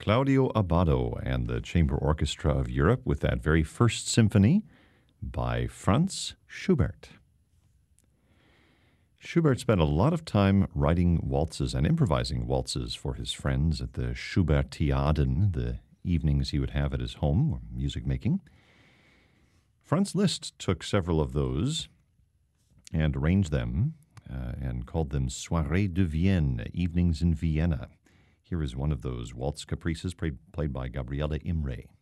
Claudio Abbado and the Chamber Orchestra of Europe with that very first symphony by Franz Schubert. Schubert spent a lot of time writing waltzes and improvising waltzes for his friends at the Schubertiaden, the evenings he would have at his home, music making. Franz Liszt took several of those and arranged them and called them Soirées de Vienne, Evenings in Vienna. Here is one of those waltz caprices played by Gabriele Imre.